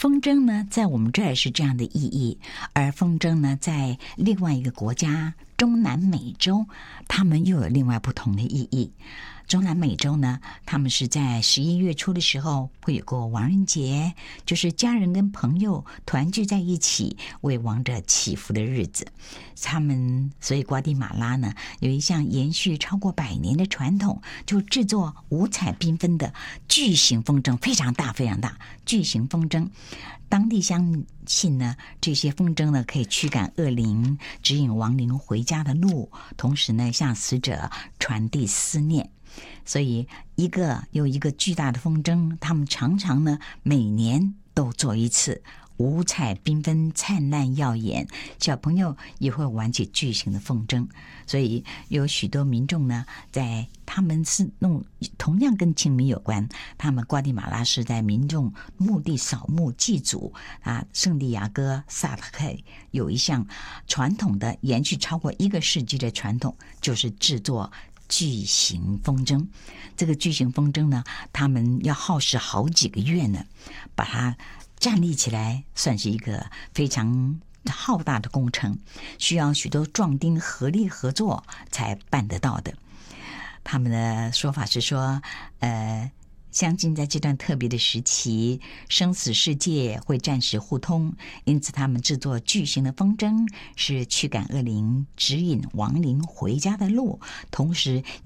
风筝呢，在我们这儿是这样的意义，而风筝呢，在另外一个国家中南美洲，他们又有另外不同的意义。中南美洲呢，他们是在11月初的时候会有个亡人节，就是家人跟朋友团聚在一起为亡者祈福的日子。所以瓜地马拉呢有一项延续超过100年的传统，就制作五彩缤纷的巨型风筝，非常大非常大，巨型风筝。当地相信呢，这些风筝呢可以驱赶恶灵，指引亡灵回家的路，同时呢向死者传递思念。所以一个又一个巨大的风筝，他们常常呢每年都做一次，五彩缤纷，灿烂耀眼，小朋友也会玩起巨型的风筝。所以有许多民众呢，在他们是同样跟清明有关，他们瓜地马拉是在民众墓地扫墓祭祖啊。圣地亚哥萨特克有一项传统的延续超过1个世纪的传统，就是制作巨型风筝。这个巨型风筝呢，他们要耗时好几个月呢，把它站立起来，算是一个非常浩大的工程，需要许多壮丁合力合作才办得到的。他们的说法是说，相信在这段特别的时期，生死世界会暂时互通，因此他们制作巨型的风筝，是驱赶恶灵、指引亡灵回家的路，同时